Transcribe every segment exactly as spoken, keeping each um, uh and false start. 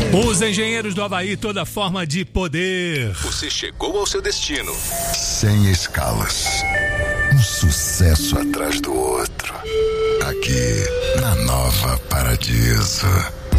Os engenheiros do Havaí, toda forma de poder. Você chegou ao seu destino. Sem escalas. Um sucesso atrás do outro. Aqui, na Nova Paradiso.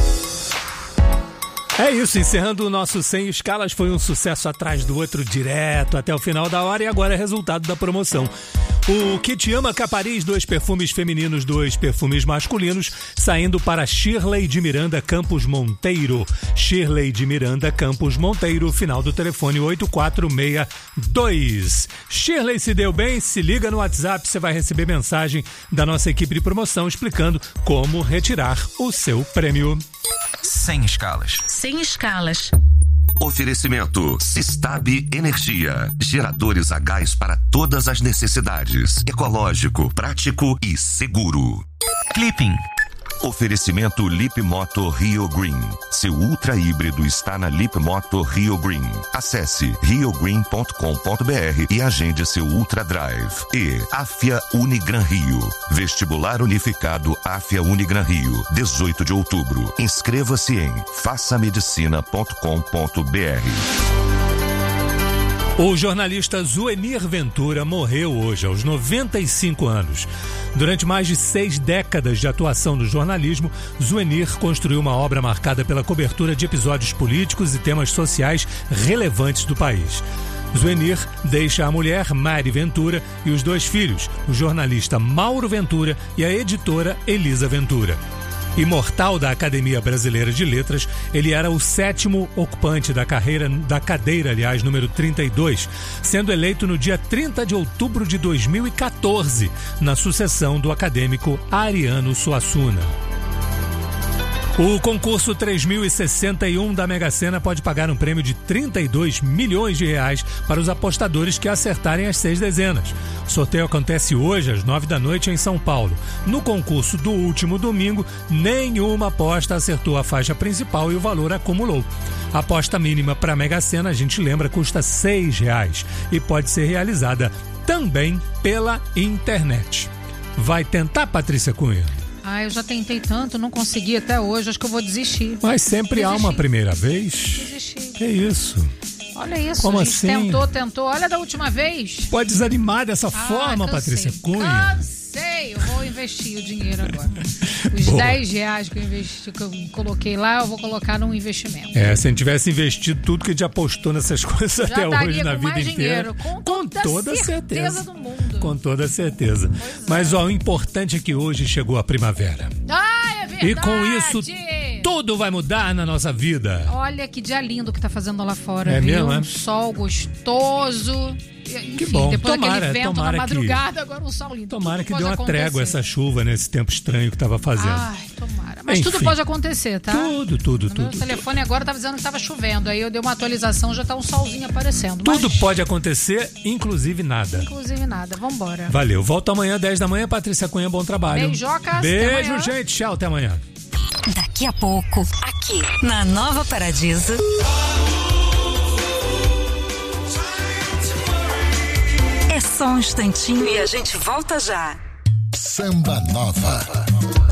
É isso, encerrando o nosso Sem Escalas, foi um sucesso atrás do outro, direto até o final da hora, e agora é resultado da promoção. O Kit Ama Capariz, dois perfumes femininos, dois perfumes masculinos, saindo para Shirley de Miranda Campos Monteiro. Shirley de Miranda Campos Monteiro, final do telefone oito quatro seis dois. Shirley, se deu bem? Se liga no WhatsApp, você vai receber mensagem da nossa equipe de promoção explicando como retirar o seu prêmio. Sem escalas. Sem escalas. Oferecimento Sistab Energia. Geradores a gás para todas as necessidades. Ecológico, prático e seguro. Clipping. Oferecimento Lip Moto Rio Green. Seu ultra híbrido está na Lip Moto Rio Green. Acesse rio green ponto com ponto b r e agende seu Ultra Drive. E Afia Unigran Rio. Vestibular Unificado Afia Unigran Rio. dezoito de outubro. Inscreva-se em faça medicina ponto com ponto b r. O jornalista Zuenir Ventura morreu hoje, aos noventa e cinco anos. Durante mais de seis décadas de atuação no jornalismo, Zuenir construiu uma obra marcada pela cobertura de episódios políticos e temas sociais relevantes do país. Zuenir deixa a mulher, Mari Ventura, e os dois filhos, o jornalista Mauro Ventura e a editora Elisa Ventura. Imortal da Academia Brasileira de Letras, ele era o sétimo ocupante da carreira, da cadeira, aliás, número trinta e dois, sendo eleito no dia trinta de outubro de dois mil e quatorze, na sucessão do acadêmico Ariano Suassuna. O concurso três mil e sessenta e um da Mega Sena pode pagar um prêmio de trinta e dois milhões de reais para os apostadores que acertarem as seis dezenas. O sorteio acontece hoje às nove da noite em São Paulo. No concurso do último domingo, nenhuma aposta acertou a faixa principal e o valor acumulou. A aposta mínima para a Mega Sena, a gente lembra, custa seis reais e pode ser realizada também pela internet. Vai tentar, Patrícia Cunha? Ah, eu já tentei tanto, não consegui até hoje, acho que eu vou desistir. Mas sempre Desisti. há uma primeira vez. Desisti. Que isso? Olha isso, Como a gente assim? tentou, tentou. Olha da última vez. Pode desanimar dessa ah, forma, cansei. Patrícia Cunha. Cansei, eu vou investir o dinheiro agora. Os Boa. dez reais que eu, investi, que eu coloquei lá, eu vou colocar num investimento. É, se a gente tivesse investido tudo que a gente apostou nessas coisas Já até hoje na com vida mais inteira. Dinheiro, com, com toda, toda certeza, certeza do mundo. Com toda certeza. Pois Mas é. ó, o importante é que hoje chegou a primavera. Ah, é verdade. E com isso, tudo vai mudar na nossa vida. Olha que dia lindo que tá fazendo lá fora, É viu? mesmo, é? Um sol gostoso. Enfim, Que bom, depois tomara, daquele vento tomara na que- madrugada, agora um sol lindo. Tomara Tudo que pode dê uma acontecer. trégua essa chuva nesse tempo estranho que tava fazendo. Ai, tomara. Mas Enfim. tudo pode acontecer, tá? Tudo, tudo, No tudo. meu telefone agora tá dizendo que tava chovendo. Aí eu dei uma atualização, já tá um solzinho aparecendo. Tudo Mas, pode acontecer, inclusive nada. inclusive nada. Vambora. Valeu. Volta amanhã, dez da manhã. Patrícia Cunha, bom trabalho. Beijocas, até Beijo, amanhã. gente. Tchau, até amanhã. Daqui a pouco, aqui na Nova Paradiso. É só um instantinho e a gente volta já. Samba Nova.